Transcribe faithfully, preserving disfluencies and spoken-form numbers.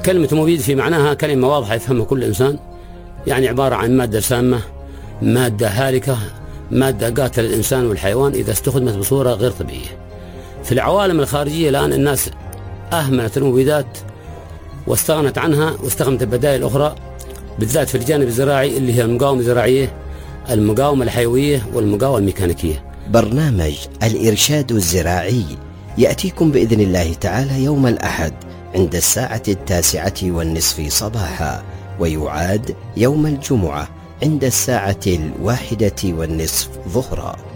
كلمة مبيد في معناها كلمة واضحة يفهمها كل إنسان، يعني عبارة عن مادة سامة، مادة هالكة، مادة قاتلة الإنسان والحيوان إذا استخدمت بصورة غير طبيعية. في العوالم الخارجية الآن الناس أهملت المبيدات واستغنت عنها واستخدمت البدائل الأخرى، بالذات في الجانب الزراعي اللي هي المقاومة الزراعية، المقاومة الحيوية والمقاومة الميكانيكية. برنامج الإرشاد الزراعي يأتيكم بإذن الله تعالى يوم الأحد عند الساعة التاسعة والنصف صباحا، ويعاد يوم الجمعة عند الساعة الواحدة والنصف ظهرا.